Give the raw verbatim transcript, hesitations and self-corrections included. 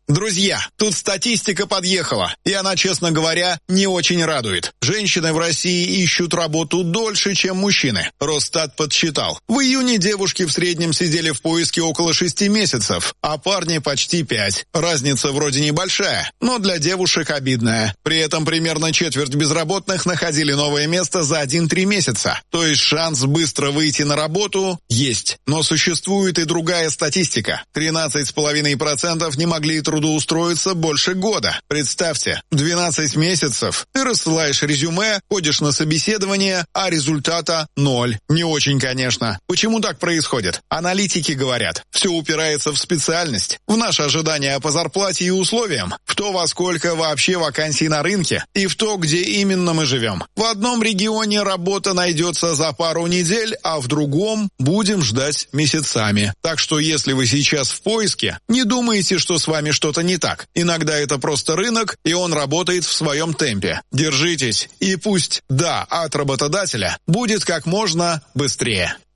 Друзья, тут статистика подъехала, и она, честно говоря, не очень радует. Женщины в России ищут работу дольше, чем мужчины. Росстат подсчитал. В июне девушки в среднем сидели в поиске около шести месяцев, а парни почти пять. Разница вроде небольшая, но для девушек обидная. При этом примерно четверть безработных находили новое место за один-три месяца. То есть шанс быстро выйти на работу есть. Но существует и другая статистика. тринадцать целых пять десятых процента не могли трудоустроиться больше года. Представьте, двенадцать месяцев ты рассылаешь резюме, ходишь на собеседование, а результата ноль. Не очень, конечно. Почему так происходит? Аналитики говорят, все упирается в специальность, в наше ожидание по зарплате и условиям, в то, во сколько вообще вакансий на рынке, и в то, где именно мы живем. В одном регионе работа найдется за пару недель, а в другом будем ждать месяцами. Так что если вы сейчас в поиске, не думайте, что с вами что-то не так. Иногда это просто рынок, и он работает в своем темпе. Держитесь, и пусть «да» от работодателя будет как можно быстрее.